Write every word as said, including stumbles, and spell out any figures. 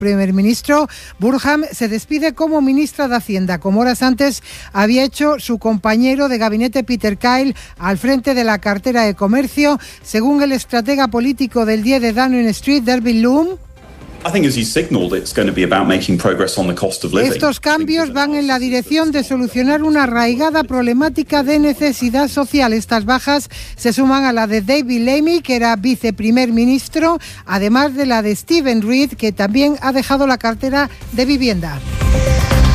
primer ministro. Burham se despide como ministra de Hacienda, como horas antes había hecho su compañero de gabinete Peter Kyle al frente de la cartera de comercio. Según el estratega político del diez de Downing Street, Dervin Loom, estos cambios van en la dirección de solucionar una arraigada problemática de necesidad social. Estas bajas se suman a la de David Lammy, que era viceprimer ministro, además de la de Stephen Reed, que también ha dejado la cartera de vivienda.